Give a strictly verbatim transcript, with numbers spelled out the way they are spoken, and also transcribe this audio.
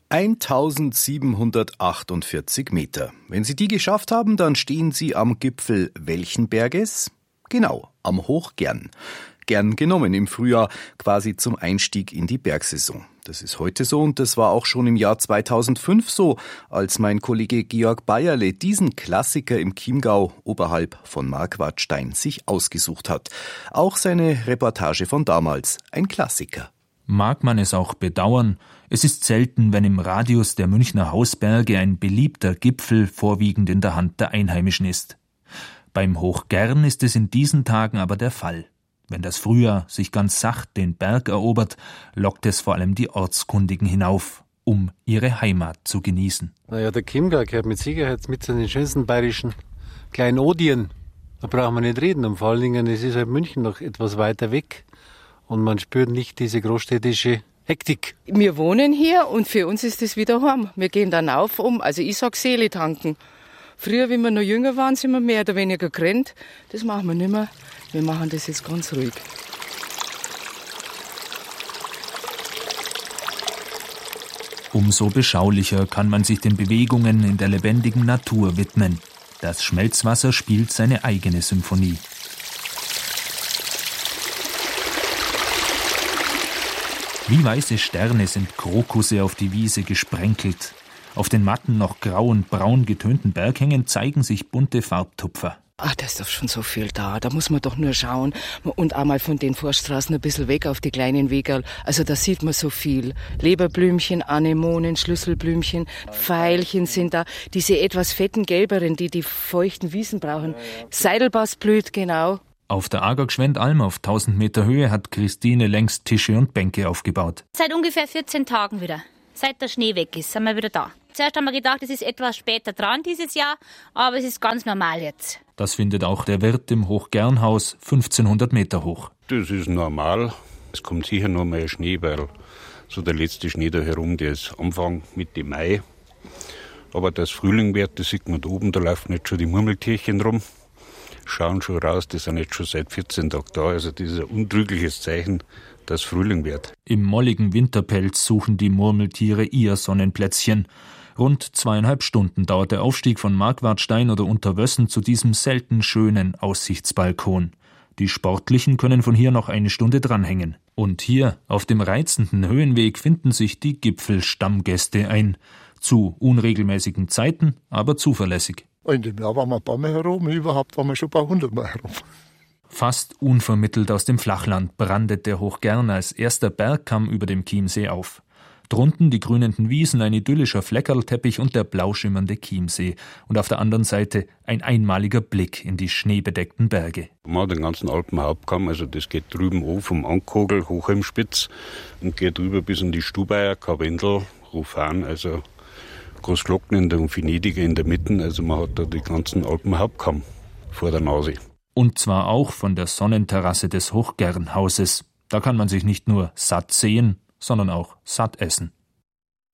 eintausendsiebenhundertachtundvierzig Meter. Wenn Sie die geschafft haben, dann stehen Sie am Gipfel welchen Berges? Genau, am Hochgern. Gern genommen im Frühjahr, quasi zum Einstieg in die Bergsaison. Das ist heute so und das war auch schon im Jahr zweitausendfünf so, als mein Kollege Georg Bayerle diesen Klassiker im Chiemgau oberhalb von Marquartstein sich ausgesucht hat. Auch seine Reportage von damals, ein Klassiker. Mag man es auch bedauern, es ist selten, wenn im Radius der Münchner Hausberge ein beliebter Gipfel vorwiegend in der Hand der Einheimischen ist. Beim Hochgern ist es in diesen Tagen aber der Fall. Wenn das Frühjahr sich ganz sacht den Berg erobert, lockt es vor allem die Ortskundigen hinauf, um ihre Heimat zu genießen. Naja, der Chiemgau gehört mit Sicherheit mit zu den schönsten bayerischen Kleinodien. Da brauchen wir nicht reden. Und vor allen Dingen, es ist halt München noch etwas weiter weg. Und man spürt nicht diese großstädtische Hektik. Wir wohnen hier und für uns ist es wieder heim. Wir gehen dann auf, um, also ich sag Seele tanken. Früher, wenn wir noch jünger waren, sind wir mehr oder weniger gerannt. Das machen wir nicht mehr. Wir machen das jetzt ganz ruhig. Umso beschaulicher kann man sich den Bewegungen in der lebendigen Natur widmen. Das Schmelzwasser spielt seine eigene Symphonie. Wie weiße Sterne sind Krokusse auf die Wiese gesprenkelt. Auf den matten, noch grau und braun getönten Berghängen zeigen sich bunte Farbtupfer. Ach, da ist doch schon so viel da. Da muss man doch nur schauen. Und einmal von den Forststraßen ein bisschen weg auf die kleinen Wegerl. Also da sieht man so viel. Leberblümchen, Anemonen, Schlüsselblümchen, Veilchen sind da. Diese etwas fetten Gelberen, die die feuchten Wiesen brauchen. Seidelbass blüht, genau. Auf der Agergschwendalm auf tausend Meter Höhe hat Christine längst Tische und Bänke aufgebaut. Seit ungefähr vierzehn Tagen wieder. Seit der Schnee weg ist, sind wir wieder da. Zuerst haben wir gedacht, es ist etwas später dran dieses Jahr, aber es ist ganz normal jetzt. Das findet auch der Wirt im Hochgernhaus, fünfzehnhundert Meter hoch. Das ist normal. Es kommt sicher noch mehr Schnee, weil so der letzte Schnee da herum, der ist Anfang Mitte Mai. Aber das Frühling wird, das sieht man da oben, da laufen jetzt schon die Murmeltierchen rum. Schauen schon raus, die sind jetzt schon seit vierzehn Tagen da. Also das ist ein untrügliches Zeichen, dass Frühling wird. Im molligen Winterpelz suchen die Murmeltiere ihr Sonnenplätzchen. Rund zweieinhalb Stunden dauert der Aufstieg von Marquartstein oder Unterwössen zu diesem selten schönen Aussichtsbalkon. Die Sportlichen können von hier noch eine Stunde dranhängen. Und hier, auf dem reizenden Höhenweg, finden sich die Gipfelstammgäste ein. Zu unregelmäßigen Zeiten, aber zuverlässig. In dem Jahr waren wir ein paar Mal herum, überhaupt waren wir schon ein paar hundert Mal herum. Fast unvermittelt aus dem Flachland brandet der Hochgern als erster Bergkamm über dem Chiemsee auf. Drunten die grünenden Wiesen, ein idyllischer Fleckerlteppich und der blau schimmernde Chiemsee. Und auf der anderen Seite ein einmaliger Blick in die schneebedeckten Berge. Man hat den ganzen Alpenhauptkamm, also das geht drüben hoch vom Ankogel hoch im Spitz und geht rüber bis in die Stubaier, Karwendel, Rufan, also Großglockner und Venedig in der Mitte. Also man hat da den ganzen Alpenhauptkamm vor der Nase. Und zwar auch von der Sonnenterrasse des Hochgernhauses. Da kann man sich nicht nur satt sehen, sondern auch satt essen.